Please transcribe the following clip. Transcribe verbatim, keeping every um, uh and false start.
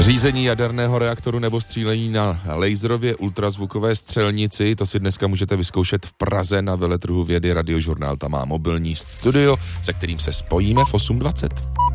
Řízení jaderného reaktoru nebo střílení na laserově ultrazvukové střelnici, to si dneska můžete vyzkoušet v Praze na veletrhu vědy Radiožurnál. Tam má mobilní studio, se kterým se spojíme v osm dvacet.